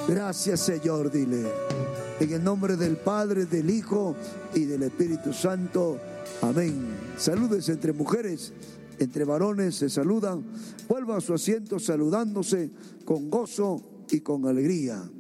Gracias, Señor, dile. En el nombre del Padre, del Hijo y del Espíritu Santo. Amén. Saludes entre mujeres, entre varones se saludan. Vuelva a su asiento saludándose con gozo y con alegría.